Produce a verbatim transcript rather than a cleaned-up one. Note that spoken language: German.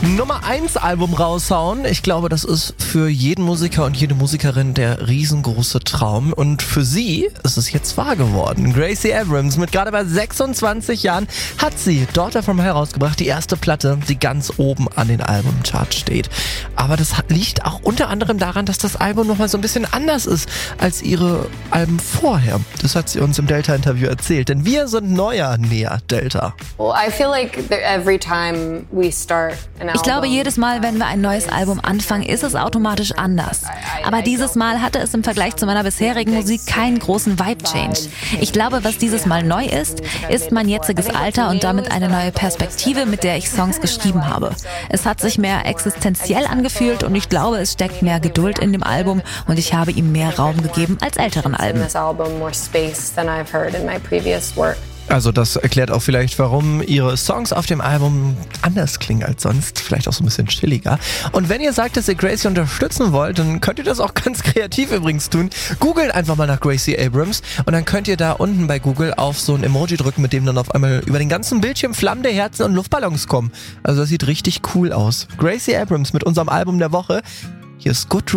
Nummer eins Album raushauen. Ich glaube, das ist für jeden Musiker und jede Musikerin der riesengroße Traum. Und für sie ist es jetzt wahr geworden. Gracie Abrams mit gerade bei sechsundzwanzig Jahren hat sie Daughter from Hell rausgebracht. Die erste Platte, die ganz oben an den Albumcharts steht. Aber das liegt auch unter anderem daran, dass das Album nochmal so ein bisschen anders ist als ihre Alben vorher. Das hat sie uns im Delta-Interview erzählt. Denn wir sind neuer näher Delta. Well, I feel like every time we start an album, Ich glaube, jedes Mal, wenn wir ein neues Album anfangen, ist es automatisch anders. Aber dieses Mal hatte es im Vergleich zu meiner bisherigen Musik keinen großen Vibe-Change. Ich glaube, was dieses Mal neu ist, ist mein jetziges Alter und damit eine neue Perspektive, mit der ich Songs geschrieben habe. Es hat sich mehr existenziell angefühlt und ich glaube, es steckt mehr Geduld in dem Album und ich habe ihm mehr Raum gegeben als älteren Alben. Also das erklärt auch vielleicht, warum ihre Songs auf dem Album anders klingen als sonst. Vielleicht auch so ein bisschen chilliger. Und wenn ihr sagt, dass ihr Gracie unterstützen wollt, dann könnt ihr das auch ganz kreativ übrigens tun. Googelt einfach mal nach Gracie Abrams und dann könnt ihr da unten bei Google auf so ein Emoji drücken, mit dem dann auf einmal über den ganzen Bildschirm flammende Herzen und Luftballons kommen. Also das sieht richtig cool aus. Gracie Abrams mit unserem Album der Woche. Hier ist Good